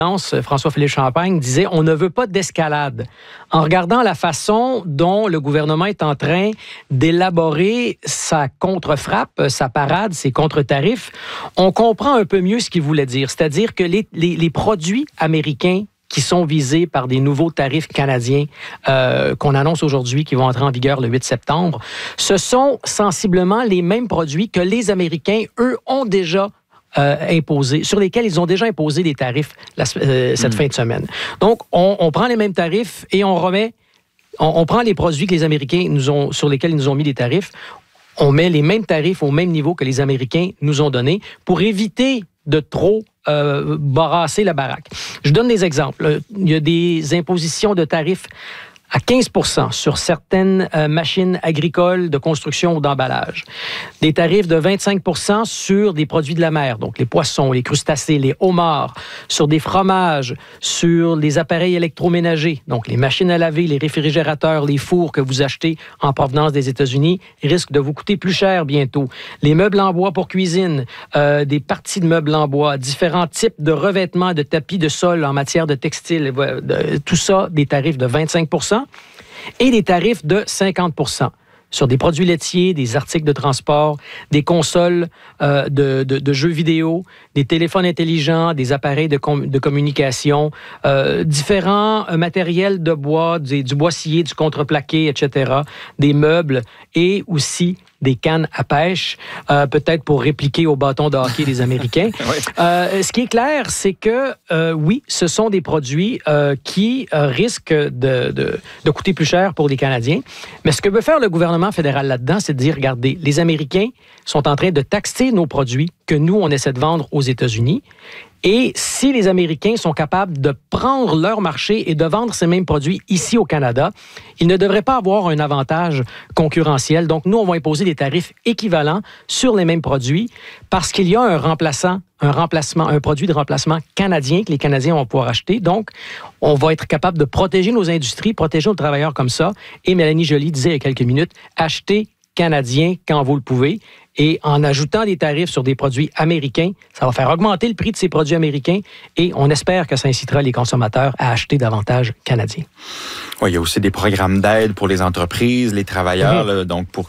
François-Philippe Champagne disait « On ne veut pas d'escalade ». En regardant la façon dont le gouvernement est en train d'élaborer sa contre-frappe, sa parade, ses contre-tarifs, on comprend un peu mieux ce qu'il voulait dire. C'est-à-dire que les produits américains qui sont visés par des nouveaux tarifs canadiens qu'on annonce aujourd'hui, qui vont entrer en vigueur le 8 septembre, ce sont sensiblement les mêmes produits que les Américains, eux, ont déjà imposés, sur lesquels ils ont déjà imposé des tarifs cette fin de semaine. Donc, on prend les mêmes tarifs et on prend les produits que les Américains sur lesquels ils nous ont mis des tarifs, on met les mêmes tarifs au même niveau que les Américains nous ont donnés pour éviter de trop barrasser la baraque. Je donne des exemples. Il y a des impositions de tarifs à 15 % sur certaines machines agricoles de construction ou d'emballage. Des tarifs de 25 % sur des produits de la mer, donc les poissons, les crustacés, les homards, sur des fromages, sur les appareils électroménagers, donc les machines à laver, les réfrigérateurs, les fours que vous achetez en provenance des États-Unis risquent de vous coûter plus cher bientôt. Les meubles en bois pour cuisine, des parties de meubles en bois, différents types de revêtements, de tapis de sol en matière de textile, tout ça, des tarifs de 25 % et des tarifs de 50 % sur des produits laitiers, des articles de transport, des consoles de jeux vidéo, des téléphones intelligents, des appareils de communication, différents matériels de bois, du bois scié, du contreplaqué, etc., des meubles et aussi des cannes à pêche, peut-être pour répliquer au bâton de hockey des Américains. Oui. Ce qui est clair, c'est que, oui, ce sont des produits qui risquent de coûter plus cher pour les Canadiens. Mais ce que veut faire le gouvernement fédéral là-dedans, c'est de dire, regardez, les Américains sont en train de taxer nos produits que nous, on essaie de vendre aux États-Unis. Et si les Américains sont capables de prendre leur marché et de vendre ces mêmes produits ici au Canada, ils ne devraient pas avoir un avantage concurrentiel. Donc, nous, on va imposer des tarifs équivalents sur les mêmes produits parce qu'il y a un produit de remplacement canadien que les Canadiens vont pouvoir acheter. Donc, on va être capable de protéger nos industries, protéger nos travailleurs comme ça. Et Mélanie Joly disait il y a quelques minutes, achetez canadien quand vous le pouvez. Et en ajoutant des tarifs sur des produits américains, ça va faire augmenter le prix de ces produits américains et on espère que ça incitera les consommateurs à acheter davantage canadiens. Oui, il y a aussi des programmes d'aide pour les entreprises, les travailleurs, là, donc pour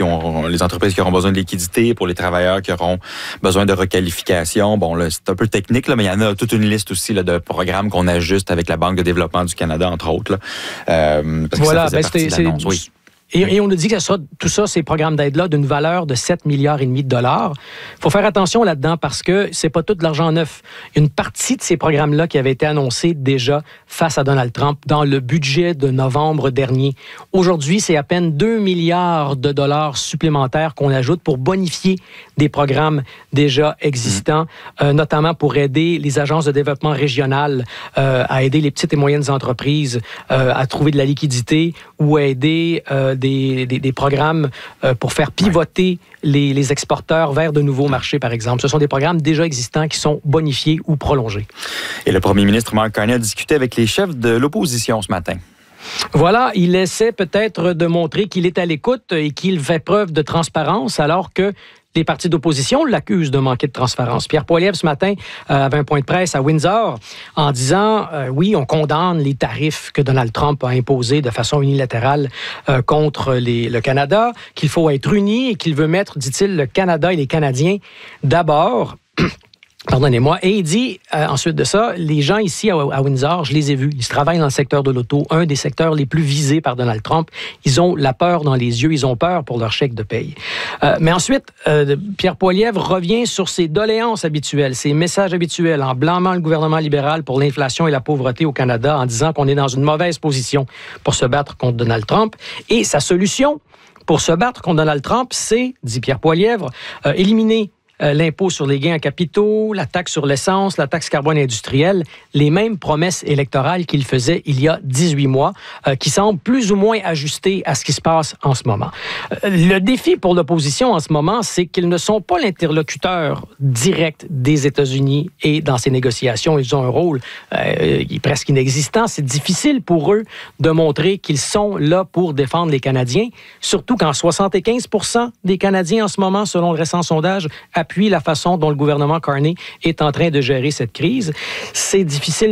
les entreprises qui auront besoin de liquidité, pour les travailleurs qui auront besoin de requalification. Bon, là, c'est un peu technique, là, mais il y en a toute une liste aussi là, de programmes qu'on ajuste avec la Banque de développement du Canada, entre autres. Là, parce que voilà, ça faisait partie de l'annonce. Oui. Et on nous dit que tout ça, ces programmes d'aide-là, d'une valeur de 7,5 milliards de dollars. Il faut faire attention là-dedans parce que c'est pas tout de l'argent neuf. Une partie de ces programmes-là qui avaient été annoncés déjà face à Donald Trump dans le budget de novembre dernier. Aujourd'hui, c'est à peine 2 milliards de dollars supplémentaires qu'on ajoute pour bonifier des programmes déjà existants, notamment pour aider les agences de développement régional à aider les petites et moyennes entreprises à trouver de la liquidité ou à aider des programmes pour faire pivoter les exporteurs vers de nouveaux marchés, par exemple. Ce sont des programmes déjà existants qui sont bonifiés ou prolongés. Et le premier ministre Mark Carney a discuté avec les chefs de l'opposition ce matin. Voilà, il essaie peut-être de montrer qu'il est à l'écoute et qu'il fait preuve de transparence alors que les partis d'opposition l'accusent de manquer de transparence. Pierre Poilievre, ce matin, avait un point de presse à Windsor en disant, oui, on condamne les tarifs que Donald Trump a imposés de façon unilatérale contre le Canada, qu'il faut être unis et qu'il veut mettre, dit-il, le Canada et les Canadiens d'abord. Pardonnez-moi. Et il dit, ensuite de ça, les gens ici à Windsor, je les ai vus, ils travaillent dans le secteur de l'auto, un des secteurs les plus visés par Donald Trump. Ils ont la peur dans les yeux, ils ont peur pour leur chèque de paye. Mais ensuite, Pierre Poilievre revient sur ses doléances habituelles, ses messages habituels, en blâmant le gouvernement libéral pour l'inflation et la pauvreté au Canada, en disant qu'on est dans une mauvaise position pour se battre contre Donald Trump. Et sa solution pour se battre contre Donald Trump, c'est, dit Pierre Poilievre, éliminer l'impôt sur les gains en capitaux, la taxe sur l'essence, la taxe carbone industrielle, les mêmes promesses électorales qu'il faisait il y a 18 mois, qui semblent plus ou moins ajustées à ce qui se passe en ce moment. Le défi pour l'opposition en ce moment, c'est qu'ils ne sont pas l'interlocuteur direct des États-Unis et dans ces négociations, ils ont un rôle presque inexistant. C'est difficile pour eux de montrer qu'ils sont là pour défendre les Canadiens, surtout quand 75% des Canadiens en ce moment, selon le récent sondage, appuient puis la façon dont le gouvernement Carney est en train de gérer cette crise. C'est difficile